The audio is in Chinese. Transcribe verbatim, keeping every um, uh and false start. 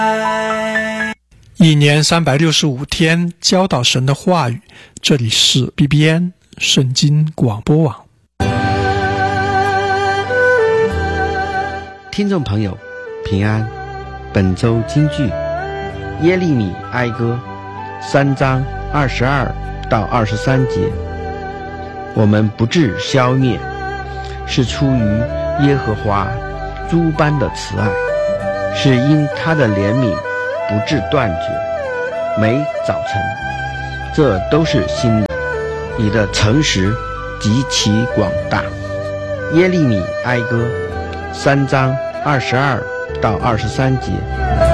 一年三百六十五天，教导神的话语。这里是 B B N 圣经广播网。 听众朋友平安，本周金句耶利米哀歌三章二十二到二十三节。我们不致消灭，是出于耶和华诸般的慈爱，是因他的怜悯不致断绝，每早晨这都是新的。你的诚实极其广大。耶利米哀歌三章二十二到二十三节。